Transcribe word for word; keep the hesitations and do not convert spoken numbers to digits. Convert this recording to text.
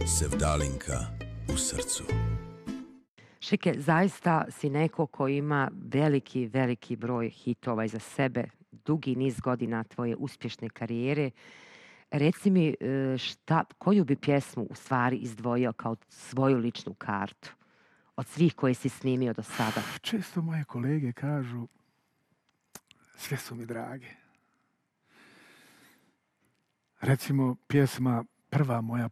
Sevdalinka u srcu. Šike, zaista si neko ko ima veliki, veliki broj hitova iza sebe, dugi niz godina tvoje uspješne karijere. Reci mi šta, koju bi pjesmu u stvari izdvojio kao svoju ličnu kartu od svih koje si snimio do sada? Često moje kolege kažu, sve su mi drage. Recimo, pjesma, prva moja